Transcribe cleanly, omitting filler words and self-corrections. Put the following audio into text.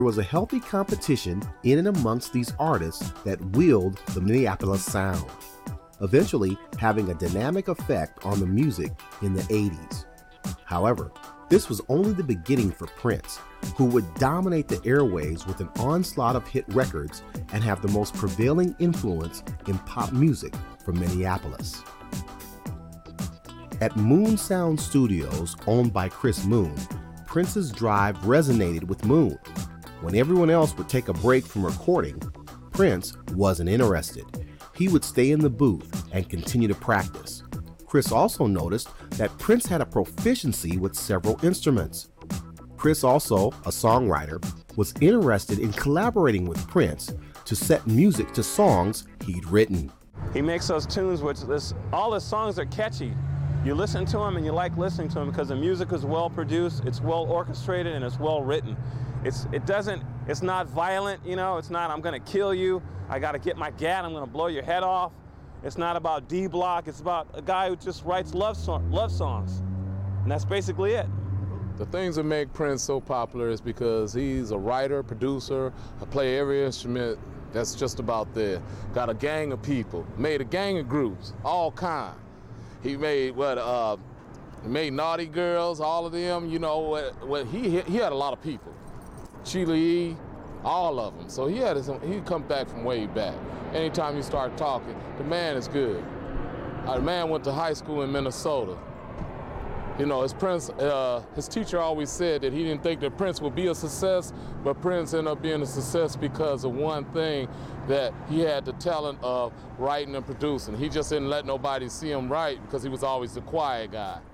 There was a healthy competition in and amongst these artists that willed the Minneapolis sound, eventually having a dynamic effect on the music in the 80s. However, this was only the beginning for Prince, who would dominate the airwaves with an onslaught of hit records and have the most prevailing influence in pop music from Minneapolis. At Moon Sound Studios, owned by Chris Moon, Prince's drive resonated with Moon. When everyone else would take a break from recording, Prince wasn't interested. He would stay in the booth and continue to practice. Chris also noticed that Prince had a proficiency with several instruments. Chris, also a songwriter, was interested in collaborating with Prince to set music to songs he'd written. He makes those tunes which all his songs are catchy. You listen to them and you like listening to them because the music is well produced, it's well orchestrated, and it's well written. It's not violent, it's not I'm gonna kill you, I gotta get my gat, I'm gonna blow your head off. It's not about D-Block, it's about a guy who just writes love songs. And that's basically it. The things that make Prince so popular is because he's a writer, producer, play every instrument that's just about there. Got a gang of people, made a gang of groups, all kind. He made he made Naughty Girls, all of them, he had a lot of people. Chile, all of them. So he come back from way back. Anytime you start talking, the man is good. The man went to high school in Minnesota. His teacher always said that he didn't think that Prince would be a success, but Prince ended up being a success because of one thing, that he had the talent of writing and producing. He just didn't let nobody see him write because he was always the quiet guy.